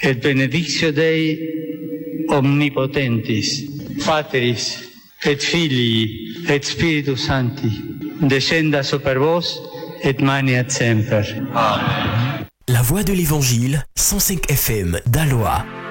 et benedictio Dei omnipotentis, Patris et Filii et Spiritus Sancti, descenda super vos et maniat semper. Amen. La voix de l'Évangile, 105 FM d'Aloha.